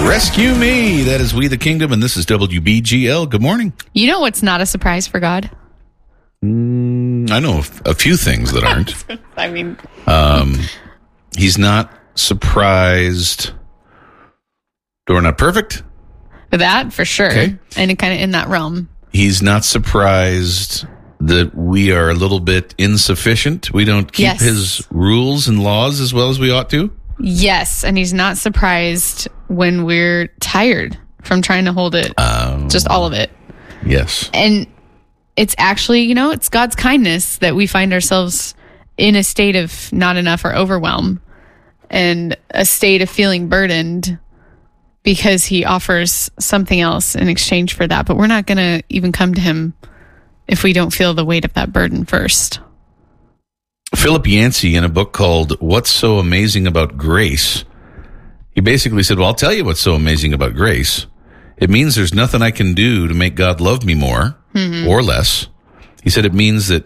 Rescue Me. That is We the Kingdom, and this is WBGL. Good morning. You know what's not a surprise for God? I know a few things that aren't. I mean... He's not surprised that we're not perfect. That, for sure. Okay. And kind of in that realm. He's not surprised that we are a little bit insufficient. We don't keep his rules and laws as well as we ought to. Yes, and he's not surprised when we're tired from trying to hold it. Just all of it. Yes. And it's actually, it's God's kindness that we find ourselves in a state of not enough or overwhelm and a state of feeling burdened because he offers something else in exchange for that. But we're not going to even come to him if we don't feel the weight of that burden first. Philip Yancey, in a book called What's So Amazing About Grace, he basically said, well, I'll tell you what's so amazing about grace. It means there's nothing I can do to make God love me more or less. He said it means that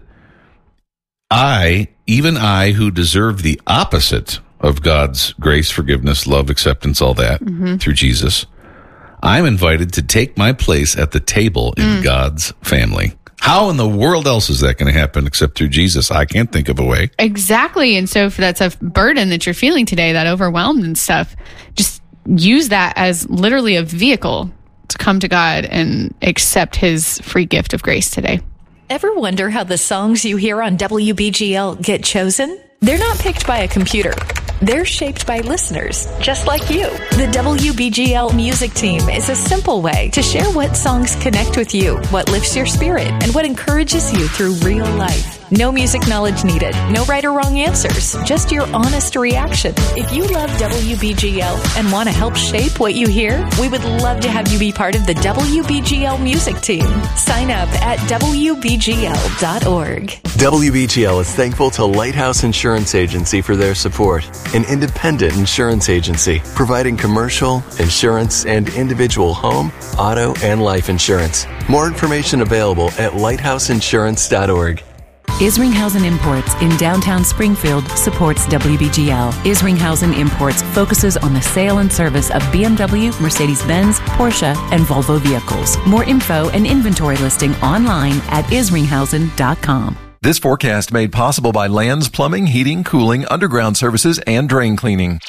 even I who deserve the opposite of God's grace, forgiveness, love, acceptance, all that through Jesus, I'm invited to take my place at the table in God's family. How in the world else is that going to happen except through Jesus? I can't think of a way. Exactly. And so if that's a burden that you're feeling today, that overwhelmed and stuff, just use that as literally a vehicle to come to God and accept his free gift of grace today. Ever wonder how the songs you hear on WBGL get chosen? They're not picked by a computer. They're shaped by listeners, just like you. The WBGL music team is a simple way to share what songs connect with you, what lifts your spirit, and what encourages you through real life. No music knowledge needed, no right or wrong answers, just your honest reaction. If you love WBGL and want to help shape what you hear, we would love to have you be part of the WBGL music team. Sign up at WBGL.org. WBGL is thankful to Lighthouse Insurance Agency for their support, an independent insurance agency providing commercial, insurance, and individual home, auto, and life insurance. More information available at lighthouseinsurance.org. Isringhausen Imports in downtown Springfield supports WBGL. Isringhausen Imports focuses on the sale and service of BMW, Mercedes-Benz, Porsche, and Volvo vehicles. More info and inventory listing online at isringhausen.com. This forecast made possible by Lands Plumbing, Heating, Cooling, Underground Services, and Drain Cleaning.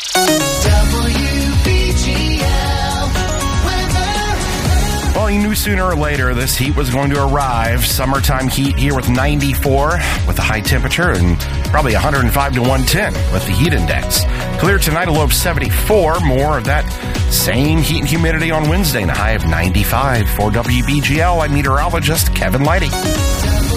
Well, you knew sooner or later this heat was going to arrive. Summertime heat here with 94 with the high temperature and probably 105 to 110 with the heat index. Clear tonight, a low of 74. More of that same heat and humidity on Wednesday and a high of 95. For WBGL, I'm meteorologist Kevin Lighty.